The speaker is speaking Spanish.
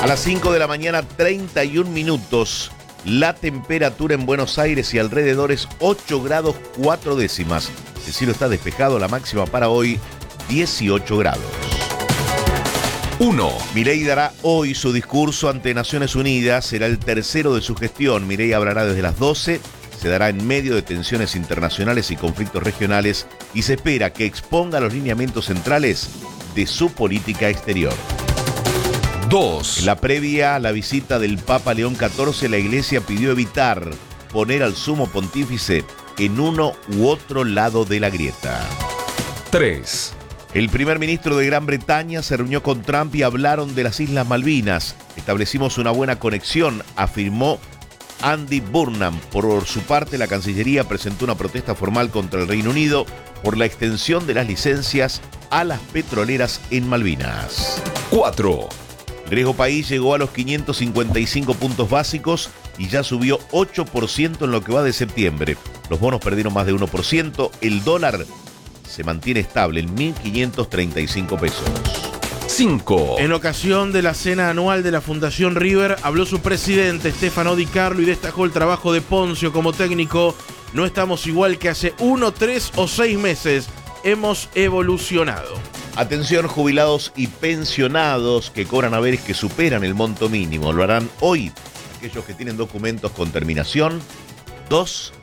A las 5 de la mañana, 31 minutos. La temperatura en Buenos Aires y alrededores 8 grados 4 décimas. El cielo está despejado, la máxima para hoy 18 grados. 1. Milei dará hoy su discurso ante Naciones Unidas, será el tercero de su gestión. Milei hablará desde las 12, se dará en medio de tensiones internacionales y conflictos regionales y se espera que exponga los lineamientos centrales de su política exterior. 2. En la previa a la visita del Papa León XIV, la Iglesia pidió evitar poner al sumo pontífice en uno u otro lado de la grieta. 3. El primer ministro de Gran Bretaña se reunió con Trump y hablaron de las Islas Malvinas. Establecimos una buena conexión, afirmó Andy Burnham. Por su parte, la Cancillería presentó una protesta formal contra el Reino Unido por la extensión de las licencias a las petroleras en Malvinas. 4. El riesgo país llegó a los 555 puntos básicos y ya subió 8% en lo que va de septiembre. Los bonos perdieron más de 1%. El dólar se mantiene estable en 1.535 pesos. 5. En ocasión de la cena anual de la Fundación River, habló su presidente, Stefano Di Carlo, y destacó el trabajo de Ponzio como técnico. No estamos igual que hace 1, 3 o 6 meses. Hemos evolucionado. Atención, jubilados y pensionados que cobran haberes que superan el monto mínimo. Lo harán hoy aquellos que tienen documentos con terminación 2